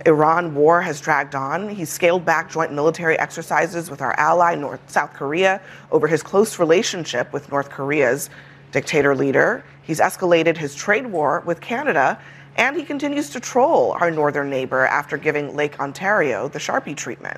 Iran war has dragged on. He's scaled back joint military exercises with our ally, South Korea, over his close relationship with North Korea's dictator leader. He's escalated his trade war with Canada, and he continues to troll our northern neighbor after giving Lake Ontario the Sharpie treatment.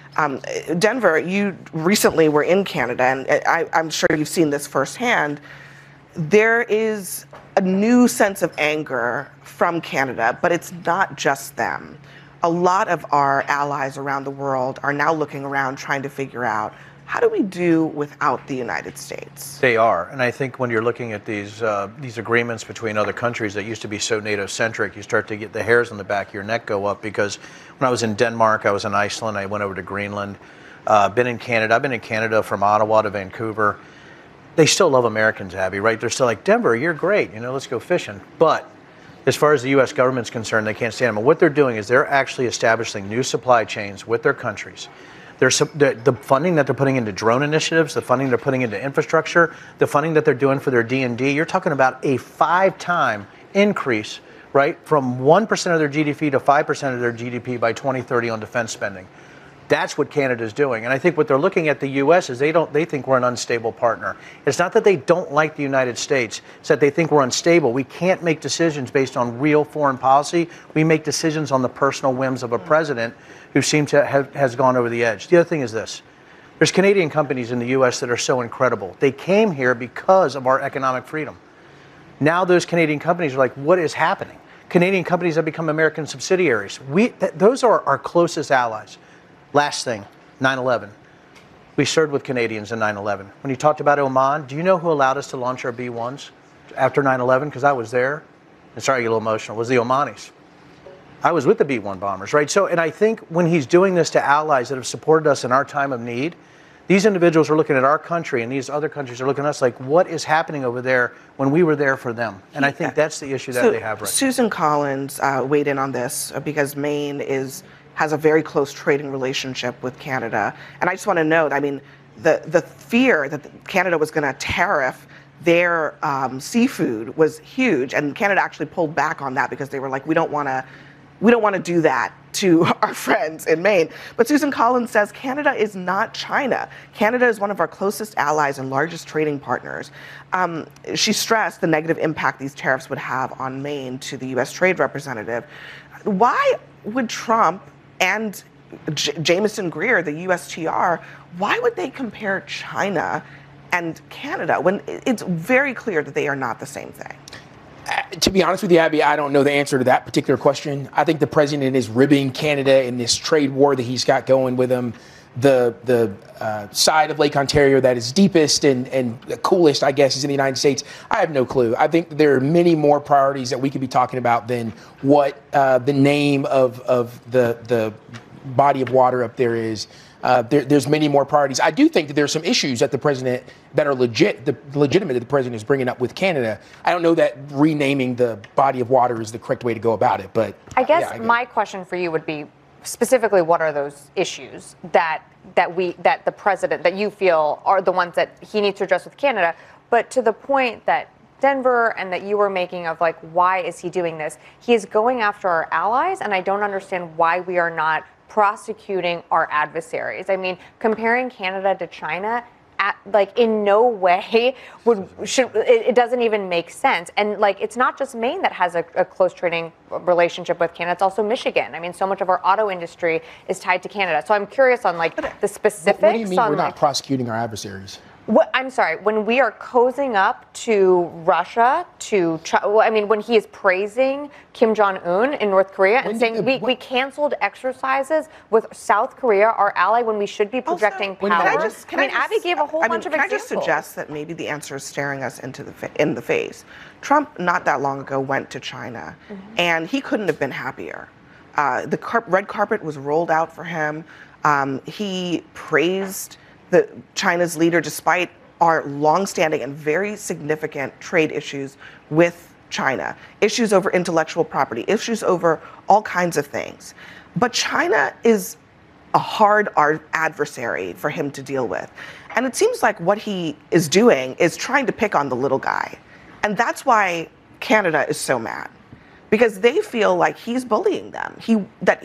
Denver, you recently were in Canada, and I'm sure you've seen this firsthand. There is a new sense of anger from Canada, but it's not just them. A lot of our allies around the world are now looking around trying to figure out, how do we do without the United States? They are, and I think when you're looking at these agreements between other countries that used to be so NATO-centric, you start to get the hairs on the back of your neck go up, because when I was in Denmark, I was in Iceland, I went over to Greenland, been in Canada. I've been in Canada from Ottawa to Vancouver. They still love Americans, Abby, right? They're still like, Denver, you're great, let's go fishing. But as far as the U.S. government's concerned, they can't stand them. And what they're doing is they're actually establishing new supply chains with their countries. The funding that they're putting into drone initiatives, the funding they're putting into infrastructure, the funding that they're doing for their D&D, you're talking about a 5-time increase, right, from 1% of their GDP to 5% of their GDP by 2030 on defense spending. That's what Canada's doing. And I think what they're looking at the U.S. is they think we're an unstable partner. It's not that they don't like the United States. It's that they think we're unstable. We can't make decisions based on real foreign policy. We make decisions on the personal whims of a president who seems to has gone over the edge. The other thing is this. There's Canadian companies in the U.S. that are so incredible. They came here because of our economic freedom. Now those Canadian companies are like, what is happening? Canadian companies have become American subsidiaries. Those are our closest allies. Last thing, 9/11. We served with Canadians in 9/11. When you talked about Oman, do you know who allowed us to launch our B-1s after 9/11? Because I was there. And sorry, I get a little emotional. It was the Omanis. I was with the B-1 bombers, right? So, and I think when he's doing this to allies that have supported us in our time of need, these individuals are looking at our country, and these other countries are looking at us like, what is happening over there when we were there for them? And I think that's the issue that they have right now. Susan Collins weighed in on this because Maine has a very close trading relationship with Canada. And I just want to note, I mean, the fear that Canada was going to tariff their seafood was huge, and Canada actually pulled back on that because they were like, we don't want to do that to our friends in Maine. But Susan Collins says Canada is not China. Canada is one of our closest allies and largest trading partners. She stressed the negative impact these tariffs would have on Maine to the U.S. Trade Representative. Why would Trump and Jamieson Greer, the USTR, why would they compare China and Canada when it's very clear that they are not the same thing? To be honest with you, Abby, I don't know the answer to that particular question. I think the president is ribbing Canada in this trade war that he's got going with him. The side of Lake Ontario that is deepest and the coolest, I guess, is in the United States. I have no clue. I think there are many more priorities that we could be talking about than what the name of the body of water up there is. There's many more priorities. I do think that there's some issues that the president that are legitimate that the president is bringing up with Canada. I don't know that renaming the body of water is the correct way to go about it, but I guess my question for you would be specifically, what are those issues that the president, that you feel are the ones that he needs to address with Canada? But to the point that Denver and that you were making of, like, why is he doing this? He is going after our allies, and I don't understand why we are not prosecuting our adversaries. I mean, comparing Canada to China, in no way it doesn't even make sense. And it's not just Maine that has a close trading relationship with Canada, it's also Michigan. I mean, so much of our auto industry is tied to Canada. So I'm curious on the specifics. What do you mean we're not prosecuting our adversaries? I'm sorry, when we are cozying up to Russia, when he is praising Kim Jong-un in North Korea and saying we canceled exercises with South Korea, our ally, when we should be projecting power. Abby gave a whole bunch of examples. Can I just suggest that maybe the answer is staring us in the face? Trump, not that long ago, went to China, and he couldn't have been happier. The red carpet was rolled out for him. He praised China's leader, despite our longstanding and very significant trade issues with China, issues over intellectual property, issues over all kinds of things. But China is a hard adversary for him to deal with. And it seems like what he is doing is trying to pick on the little guy. And that's why Canada is so mad, because they feel like he's bullying them, that